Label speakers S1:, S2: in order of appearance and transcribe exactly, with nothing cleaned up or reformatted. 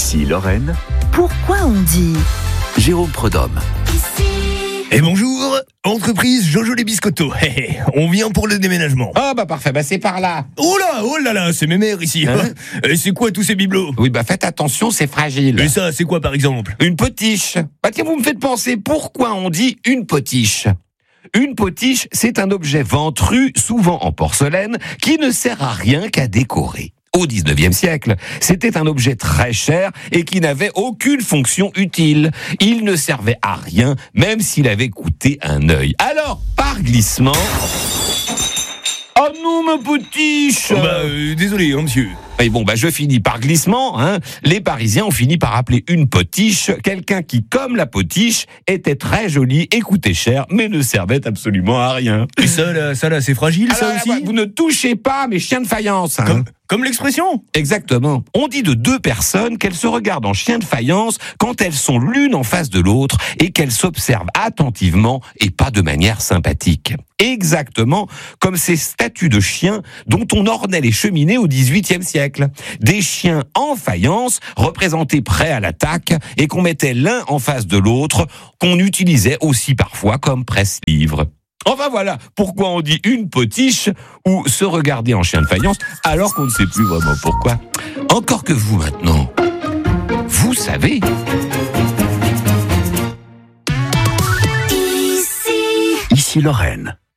S1: Ici Lorraine,
S2: Pourquoi on dit
S1: Jérôme Prudhomme.
S3: Et bonjour, entreprise Jojo les Biscottos. Hé, hé, on vient pour le déménagement.
S4: Ah bah parfait, bah c'est par là.
S3: Oh là, oh là là, c'est mes mères ici.
S4: Hein
S3: Et c'est quoi tous ces bibelots?
S4: Oui bah faites attention, c'est fragile.
S3: Et ça, c'est quoi par exemple?
S4: Une potiche. Bah tiens, vous me faites penser, pourquoi on dit une potiche? Une potiche, c'est un objet ventru, souvent en porcelaine, qui ne sert à rien qu'à décorer. Au dix-neuvième siècle, c'était un objet très cher et qui n'avait aucune fonction utile. Il ne servait à rien, même s'il avait coûté un œil. Alors, par glissement... Oh non, ma potiche!
S3: Oh bah, euh, désolé, hein, monsieur.
S4: Et bon, bah, je finis par glissement, hein. Les Parisiens ont fini par appeler une potiche quelqu'un qui, comme la potiche, était très joli et coûtait cher, mais ne servait absolument à rien.
S3: Et ça là, ça là, c'est fragile, ça
S4: Alors,
S3: aussi?
S4: bah, vous ne touchez pas mes chiens de faïence, hein.
S3: Comme, comme l'expression?
S4: Exactement. On dit de deux personnes qu'elles se regardent en chien de faïence quand elles sont l'une en face de l'autre et qu'elles s'observent attentivement et pas de manière sympathique. Exactement comme ces statues de chiens dont on ornait les cheminées au dix-huitième siècle. Des chiens en faïence, représentés prêts à l'attaque, et qu'on mettait l'un en face de l'autre, qu'on utilisait aussi parfois comme presse-livre. Enfin voilà, pourquoi on dit une potiche ou se regarder en chien de faïence alors qu'on ne sait plus vraiment pourquoi. Encore que vous maintenant, vous savez...
S1: Ici Lorraine.